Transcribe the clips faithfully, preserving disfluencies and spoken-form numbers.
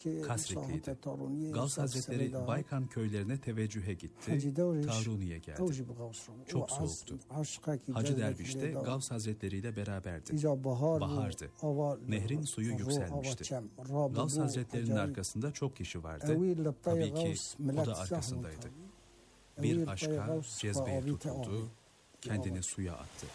kasvetliydi. Gavs Hazretleri Baykan köylerine teveccühe gitti, Taruni'ye geldi. Çok soğuktu. Hacı Derviş de Gavs Hazretleri ile beraberdi. Bahardı. Nehrin suyu yükselmişti. Gavs Hazretleri'nin arkasında çok kişi vardı. Tabii ki o da arkasındaydı. Bir aşka cezbeye tutuldu, kendini suya attı.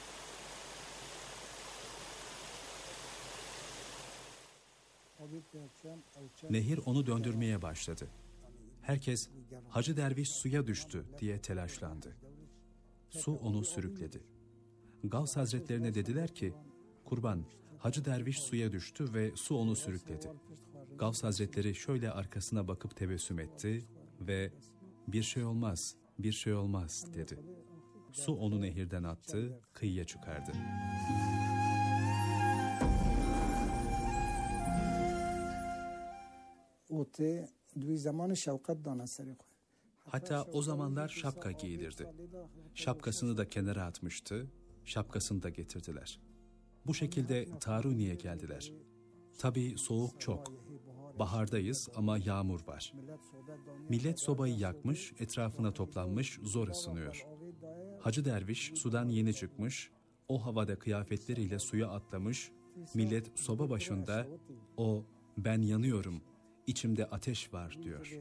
Nehir onu döndürmeye başladı. Herkes Hacı Derviş suya düştü diye telaşlandı. Su onu sürükledi. Gavs Hazretlerine dediler ki, kurban, Hacı Derviş suya düştü ve su onu sürükledi. Gavs Hazretleri şöyle arkasına bakıp tebessüm etti ve bir şey olmaz, bir şey olmaz dedi. Su onu nehirden attı, kıyıya çıkardı. Hatta o zamanlar şapka giyilirdi. Şapkasını da kenara atmıştı, şapkasını da getirdiler. Bu şekilde Taruni'ye geldiler. Tabii soğuk çok. Bahardayız ama yağmur var. Millet sobayı yakmış, etrafına toplanmış, zor ısınıyor. Hacı Derviş sudan yeni çıkmış, o havada kıyafetleriyle suya atlamış, millet soba başında, o ben yanıyorum, içimde ateş var diyor.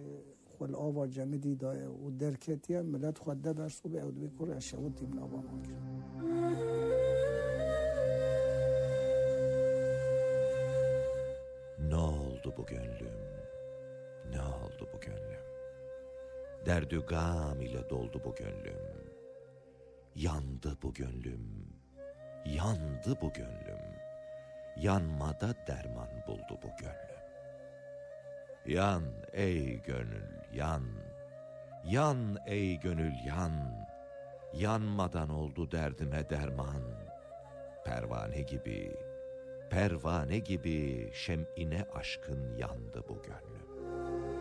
Ne oldu bu gönlüm, ne oldu bu gönlüm? Derdü gam ile doldu bu gönlüm. Yandı bu gönlüm, yandı bu gönlüm. Yanmada derman buldu bu gönlüm. Yan ey gönül yan, yan ey gönül yan. Yanmadan oldu derdime derman. Pervane gibi, pervane gibi şem'ine aşkın yandı bu gönlüm.